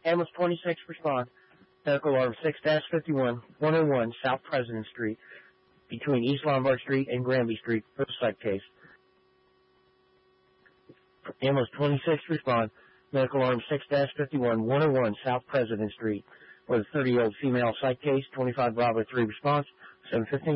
Ambulance 26 respond. Medical alarm 6-51, 101 South President Street, between East Lombard Street and Granby Street, for psych case. Ambulance 26 respond. Medical alarm 6-51, 101 South President Street, with a 30-year-old female psych case. 25 Bravo 3 response. 7:15.